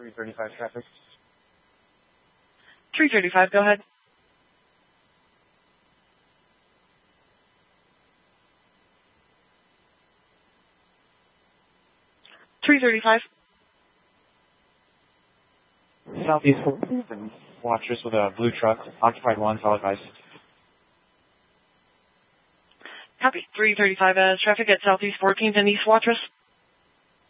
335 traffic. 335, go ahead. Southeast 14th, Watchers with a blue truck, occupied 1, solid ice. Copy. 335 as traffic at Southeast 14th and East Watrous.